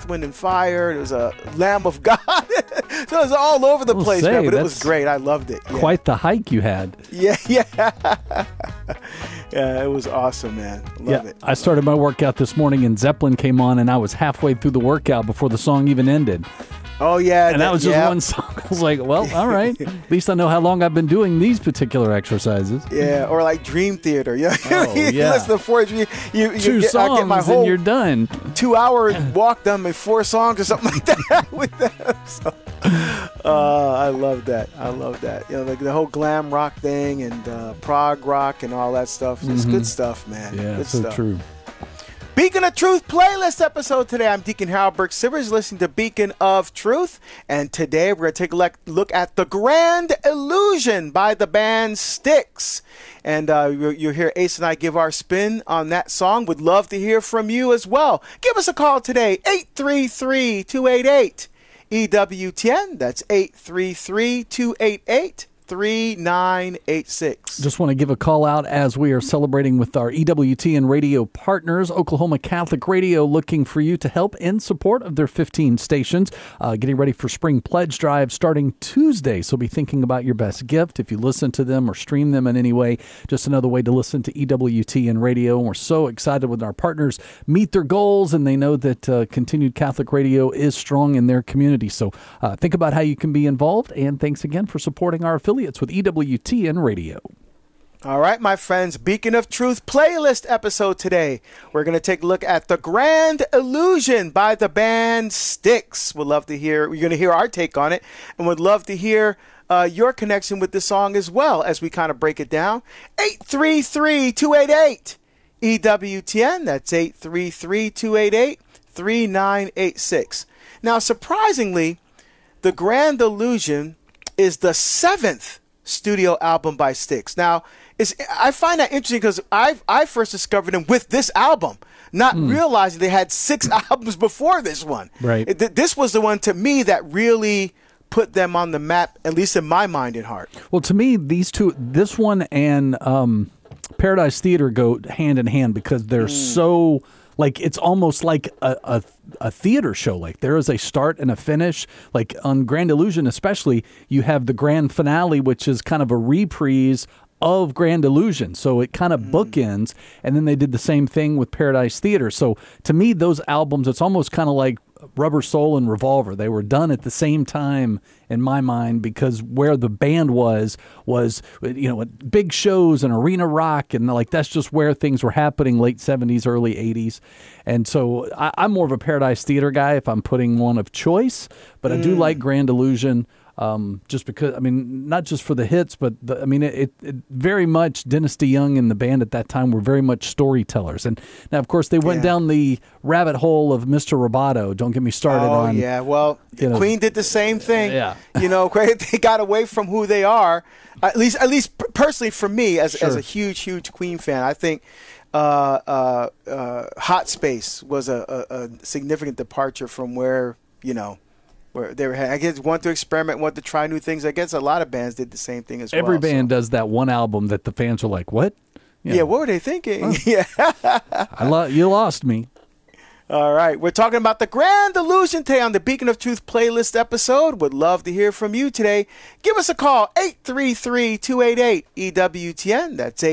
Earth, Wind, and Fire. There was a Lamb of God. So it was all over the place, man, but it was great. I loved it. Yeah. Quite the hike you had. Yeah. Yeah, it was awesome, man. Love it. I started my workout this morning, and Zeppelin came on, and I was halfway through the workout before the song even ended. Oh, yeah. And that was just one song. I was like, well, all right. At least I know how long I've been doing these particular exercises. Yeah, or like Dream Theater. You listen to 4 Two songs, I get my whole and you're done. 2-hour walk done with 4 songs or something like that with them. So, I love that. Like the whole glam rock thing and prog rock and all that stuff. It's good stuff, man. Yeah, good so stuff. true. Beacon of Truth playlist episode today. I'm Deacon Harold Burke-Sivers, listening to Beacon of Truth. And today we're going to take a look at The Grand Illusion by the band Styx. And you'll hear Ace and I give our spin on that song. Would love to hear from you as well. Give us a call today, 833-288-EWTN. That's 833-288-3986. Just want to give a call out as we are celebrating with our EWTN radio partners. Oklahoma Catholic Radio looking for you to help in support of their 15 stations. Getting ready for Spring Pledge Drive starting Tuesday. So be thinking about your best gift. If you listen to them or stream them in any way, just another way to listen to EWTN radio. And we're so excited when our partners meet their goals and they know that continued Catholic radio is strong in their community. So think about how you can be involved. And thanks again for supporting our affiliates with EWTN Radio. All right, my friends, Beacon of Truth playlist episode today. We're going to take a look at The Grand Illusion by the band Styx. We'd love to hear, we're going to hear our take on it, and would love to hear your connection with the song as well as we kind of break it down. 833-288-EWTN. That's 833-288-3986. Now, surprisingly, The Grand Illusion is the 7th studio album by Styx. Now, I find that interesting because I first discovered them with this album, not realizing they had 6 albums before this one. Right. This was the one, to me, that really put them on the map, at least in my mind and heart. Well, to me, these two, this one and Paradise Theater go hand in hand because they're so... Like, it's almost like a theater show. Like, there is a start and a finish. Like, on Grand Illusion especially, you have the grand finale, which is kind of a reprise of Grand Illusion. So it kind of bookends. And then they did the same thing with Paradise Theater. So, to me, those albums, it's almost kind of like Rubber Soul and Revolver. They were done at the same time in my mind because where the band was big shows and arena rock, and like that's just where things were happening, late 70s, early 80s. And so I'm more of a Paradise Theater guy if I'm putting one of choice, but I do like Grand Illusion. Just because, I mean, not just for the hits, but it very much, Dennis DeYoung and the band at that time were very much storytellers. And now, of course, they went down the rabbit hole of Mr. Roboto. Don't get me started on. Oh, yeah. Well, Queen did the same thing. Yeah. They got away from who they are. At least personally for me, as a huge Queen fan, I think Hot Space was a significant departure from where they were, I guess, want to experiment, want to try new things. I guess a lot of bands did the same thing as well. Every band does that one album that the fans are like, what? Yeah, what were they thinking? Oh. Yeah. You lost me. All right. We're talking about The Grand Illusion today on the Beacon of Truth playlist episode. Would love to hear from you today. Give us a call, 833-288-EWTN. That's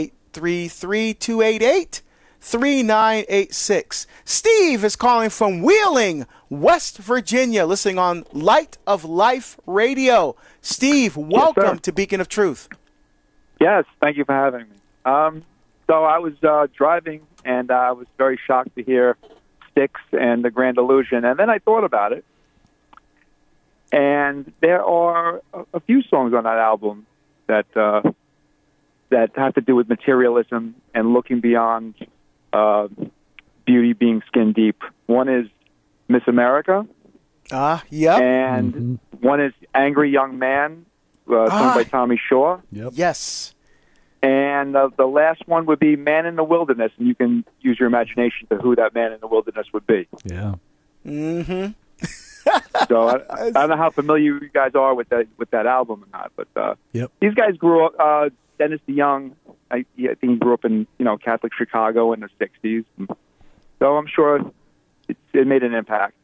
833-288-3986. Steve is calling from Wheeling, West Virginia, listening on Light of Life Radio. Steve, welcome to Beacon of Truth. Yes, thank you for having me. So I was driving, and I was very shocked to hear Styx and The Grand Illusion, and then I thought about it. And there are a few songs on that album that have to do with materialism and looking beyond beauty being skin deep. One is Miss America. Yep. And one is Angry Young Man, sung by Tommy Shaw. Yep. Yes. And the last one would be Man in the Wilderness, and you can use your imagination to who that man in the wilderness would be. Yeah. Mm-hmm. So I don't know how familiar you guys are with that album or not, but these guys grew up. Dennis DeYoung, I think he grew up in Catholic Chicago in the '60s, so I'm sure it made an impact.